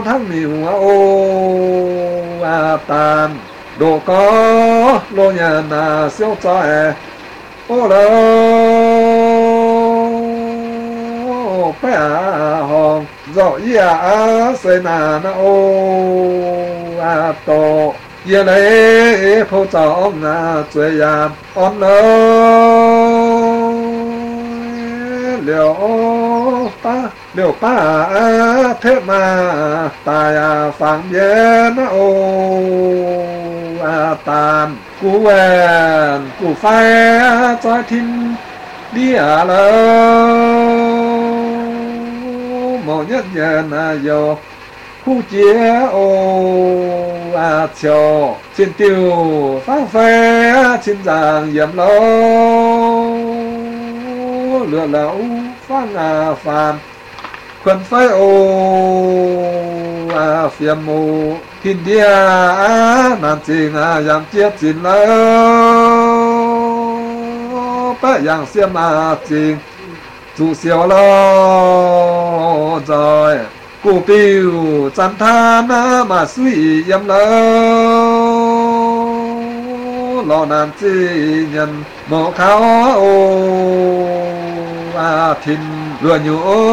thăng niu ô tàn đồ có lô nhà na siêu trai ô lô bé hồng rõ iya xây na na ô tổ yên ấy phô trọng chơi yam on lô liệu pa thế mà tài phẳng biến ô tàn cú quen cú phai cho thiên đi lơ một nhất nhân yo khu chia ô chiều trên tiêu phang phê trên giang yếm lô lừa lẩu phang phàm quần phai ô phiền mù thiên địa nan trình yam chiết chín lơ bé yang xiêm trình chủ siêu lo rồi cụ piu chân than mà suy yếm lơ lo nan chi nhân mộ khao ô thìn lừa nhũ